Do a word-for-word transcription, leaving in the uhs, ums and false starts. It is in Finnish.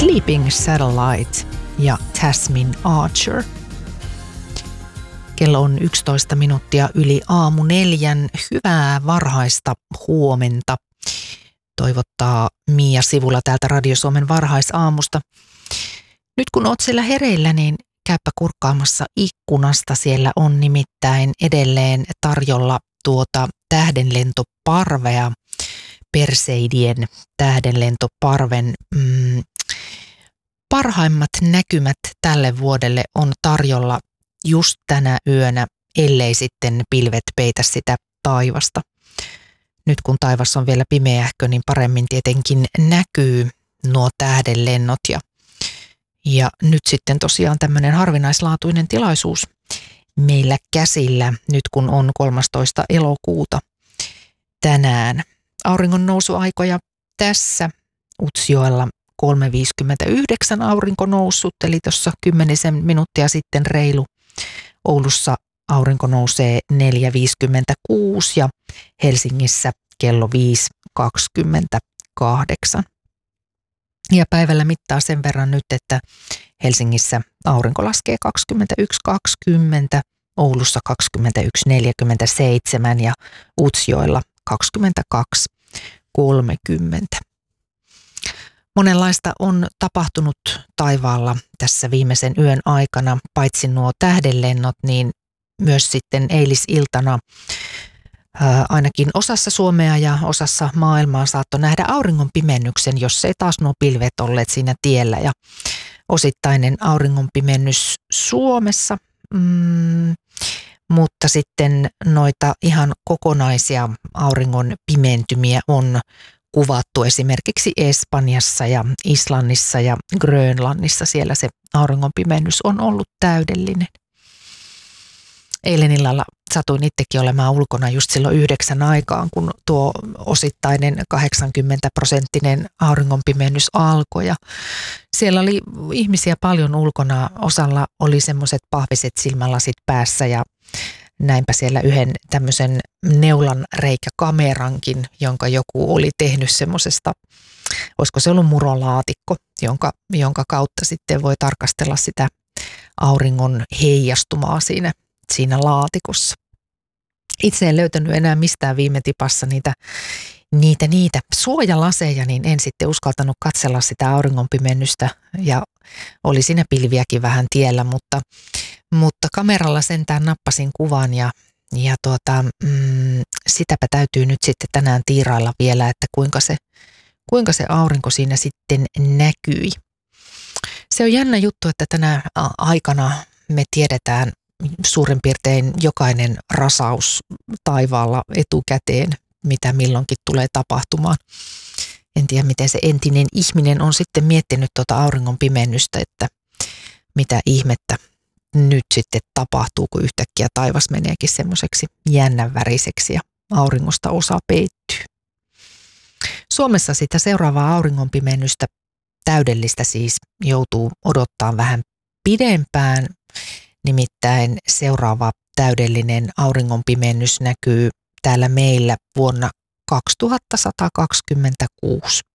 Sleeping Satellite ja Tasmin Archer. Kello on yksitoista minuuttia yli aamu neljän. Hyvää varhaista huomenta. Toivottaa Mia Sivula täältä Radio Suomen varhaisaamusta. Nyt kun oot siellä hereillä, niin käypä kurkkaamassa ikkunasta. Siellä on nimittäin edelleen tarjolla tuota tähdenlentoparvea, Perseidien tähdenlentoparven mm, parhaimmat näkymät tälle vuodelle on tarjolla just tänä yönä, ellei sitten pilvet peitä sitä taivasta. Nyt kun taivas on vielä pimeähkö, niin paremmin tietenkin näkyy nuo tähdenlennot. Ja, ja nyt sitten tosiaan tämmöinen harvinaislaatuinen tilaisuus meillä käsillä, nyt kun on kolmastoista elokuuta tänään. Auringon nousuaikoja tässä Utsjoella kolme viisikymmentäyhdeksän aurinko noussut, eli tuossa kymmenisen minuuttia sitten reilu. Oulussa aurinko nousee neljä viisikymmentäkuusi ja Helsingissä kello viisi kaksikymmentäkahdeksan. Ja päivällä mittaa sen verran nyt, että Helsingissä aurinko laskee kaksikymmentäyksi kaksikymmentä, Oulussa kaksikymmentäyksi neljäkymmentäseitsemän ja Utsjoella kaksikymmentäkaksi kolmekymmentä. Monenlaista on tapahtunut taivaalla tässä viimeisen yön aikana, paitsi nuo tähdenlennot, niin myös sitten eilisiltana ää, ainakin osassa Suomea ja osassa maailmaa saattoi nähdä auringonpimennyksen, jos ei taas nuo pilvet olleet siinä tiellä. Ja osittainen auringonpimennys Suomessa, mm, mutta sitten noita ihan kokonaisia auringon pimentymiä on kuvattu esimerkiksi Espanjassa ja Islannissa ja Grönlannissa. Siellä se auringonpimennys on ollut täydellinen. Eilen illalla satuin itsekin olemaan ulkona just silloin yhdeksän aikaan, kun tuo osittainen kahdeksankymmentä prosenttinen auringonpimennys alkoi. Ja siellä oli ihmisiä paljon ulkona. Osalla oli semmoiset pahviset silmälasit päässä ja näinpä siellä yhden tämmöisen neulan reikäkamerankin, jonka joku oli tehnyt semmoisesta, olisiko se ollut murolaatikko, jonka, jonka kautta sitten voi tarkastella sitä auringon heijastumaa siinä, siinä laatikossa. Itse en löytänyt enää mistään viime tipassa niitä, niitä, niitä suojalaseja, niin en sitten uskaltanut katsella sitä auringonpimennystä ja oli siinä pilviäkin vähän tiellä, mutta Mutta kameralla sentään nappasin kuvan ja, ja tuota, mm, sitäpä täytyy nyt sitten tänään tiirailla vielä, että kuinka se, kuinka se aurinko siinä sitten näkyi. Se on jännä juttu, että tänä aikana me tiedetään suurin piirtein jokainen rasaus taivaalla etukäteen, mitä milloinkin tulee tapahtumaan. En tiedä, miten se entinen ihminen on sitten miettinyt tuota auringon pimennystä, että mitä ihmettä nyt sitten tapahtuu, kun yhtäkkiä taivas meneekin semmoiseksi jännän väriseksi ja auringosta osa peittyy. Suomessa sitä seuraavaa auringonpimennystä, täydellistä siis, joutuu odottaa vähän pidempään. Nimittäin seuraava täydellinen auringonpimennys näkyy täällä meillä vuonna kaksituhattasata kaksikymmentäkuusi.